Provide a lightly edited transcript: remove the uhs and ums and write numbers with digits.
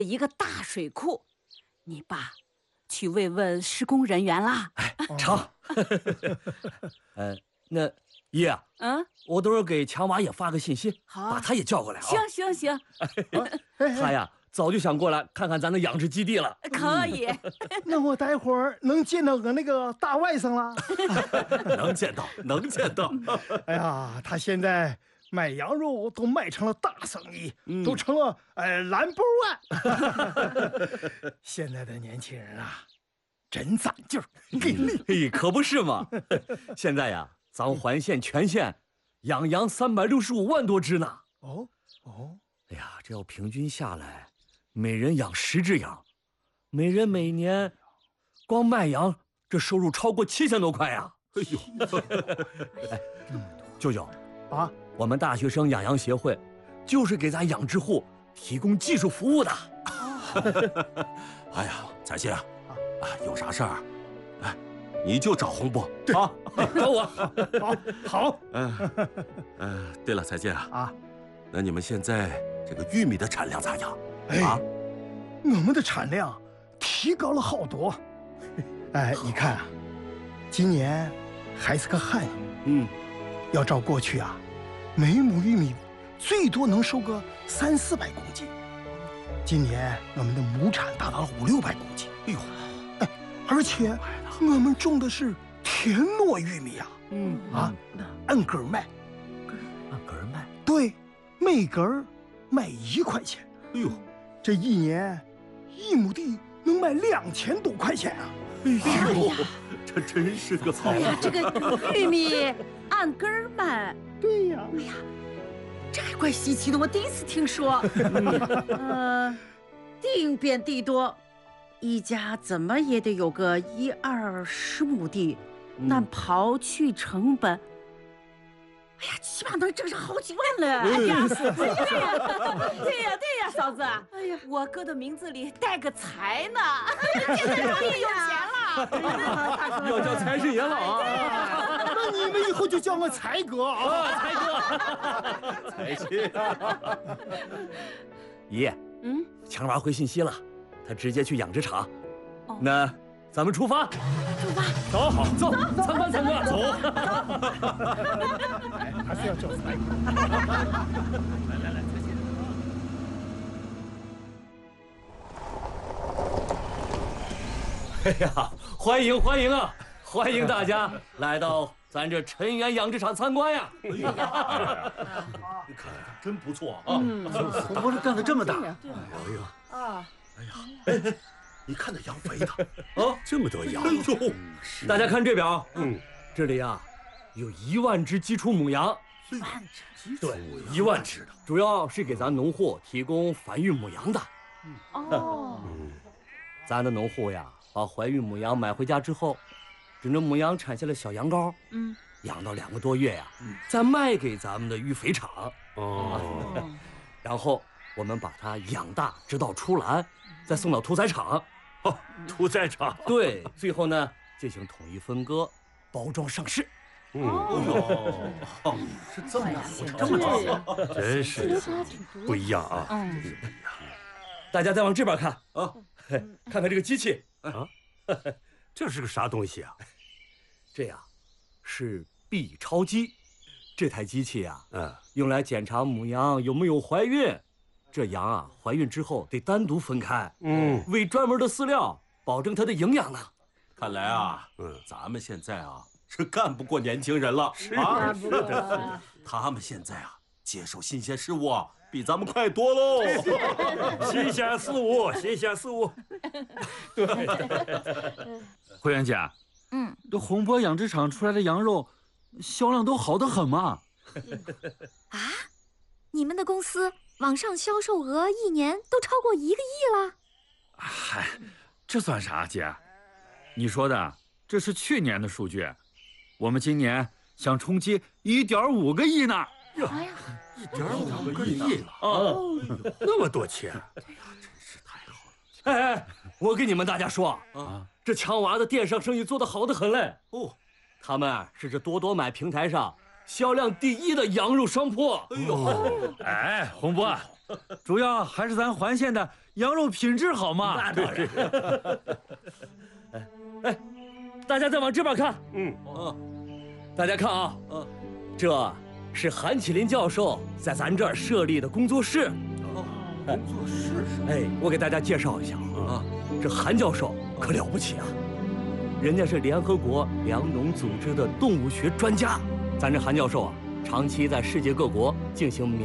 一个大水库，你爸去慰问施工人员啦。 哎，成。那爷啊，我等会儿给强娃也发个信息， 好， 把他也叫过来啊。 行。 他呀，早就想过来看看咱的养殖基地了。 可以。 那我待会儿能见到我那个大外甥了？ 能见到。 哎呀，他现在卖羊肉都卖成了大生意，都成了number one。现在的年轻人啊，真攒劲儿，给力！ 嘿，可不是嘛。现在呀，咱环县全县养羊365万多只呢。 哦， 哎呀，这要平均下来，每人养10只羊，每人每年光卖羊这收入超过7000多块呀！ 哎呦， 哎，舅舅啊， 我们大学生养羊协会就是给咱养殖户提供技术服务的。 哎呀，彩信啊，有啥事儿，哎，你就找红波啊， 找我。 好。 对了，彩信啊，那你们现在这个玉米的产量咋样？ 我们的产量提高了好多。哎，你看啊，今年还是个旱年，要照过去啊，每亩玉米最多能收个300-400公斤。今年我们的亩产达到了500-600公斤。 哎呦， 而且我们种的是田螺玉米啊，按根卖。 按根卖？ 对，每根卖1块钱。 哎呦， 这一年1亩地能卖2000多块钱啊！ 哎呦，这真是个好。 哎呀，这个玉米按根卖。 对呀。 哎呀，这还怪稀奇的，我第一次听说。 地变地多，一家怎么也得有个10-20亩地，那刨去成本，哎呀，起码能挣上好几万了。 哎呀，对呀，嫂子。哎呀，我哥的名字里带个财呢，现在终于有钱了。 要叫财神爷了啊！ 那你们以后就叫我财哥啊！ 财哥， 彩信。 爷，强娃回信息了，他直接去养殖场。那咱们出发。走，好，走，参观参观，走。 还是要叫财哥。 来，彩信。 哎呀，欢迎啊！欢迎大家来到咱这陈园养殖场参观呀！ 哎呀，你看真不错啊！ 大伙儿干得这么大， 你看那羊肥的啊，这么多羊！哎呦， 大家看这表，这里呀有1万只基础母羊，1万只，对，1万只的，主要是给咱农户提供繁育母羊的。咱的农户呀，把怀孕母羊买回家之后，等着母羊产下了小羊羔，养到2个多月呀，再卖给咱们的育肥场。然后我们把它养大，直到出栏，再送到屠宰场。 屠宰场。 对，最后呢进行统一分割，包装上市。 是这么大过程，这么大，真是不一样啊！ 大家再往这边看啊，看看这个机器啊，这是个啥东西啊？ 这呀是 B 超机，这台机器呀，用来检查母羊有没有怀孕。这羊啊，怀孕之后得单独分开，喂专门的饲料，保证它的营养呢。 看来啊，咱们现在啊是干不过年轻人了， 是的，他们现在啊接受新鲜事物啊比咱们快多喽。 新鲜事物，新鲜事物。对，慧媛姐，这洪波养殖场出来的羊肉销量都好得很嘛。 啊，你们的公司网上销售额一年都超过1个亿了？ 嗨，这算啥，姐？你说的这是去年的数据，我们今年想冲击1.5个亿呢。 哎呀 ，1.5个亿了啊！那么多钱，对呀，真是太好了。 哎，我跟你们大家说啊，这强娃的电商生意做得好得很嘞。他们是这多多买平台上销量第1的羊肉商铺。 哎，洪波，主要还是咱环县的羊肉品质好嘛。 那当然。哎，大家再往这边看。大家看啊，这是韩启林教授在咱这儿设立的工作室。工作室。哎，我给大家介绍一下啊，这韩教授可了不起啊，人家是联合国粮农组织的动物学专家。咱这韩教授啊，长期在世界各国进行